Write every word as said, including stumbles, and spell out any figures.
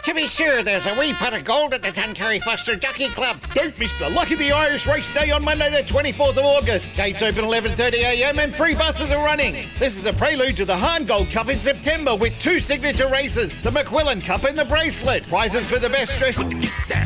To be sure, there's a wee pot of gold at the Tuncurry Foster Jockey Club. Don't miss the Luck of the Irish Race Day on Monday the twenty-fourth of August. Gates open eleven thirty a m and free buses are running. This is a prelude to the Hahn Gold Cup in September with two signature races, the McQuillan Cup and the Bracelet. Prizes for the best dressed...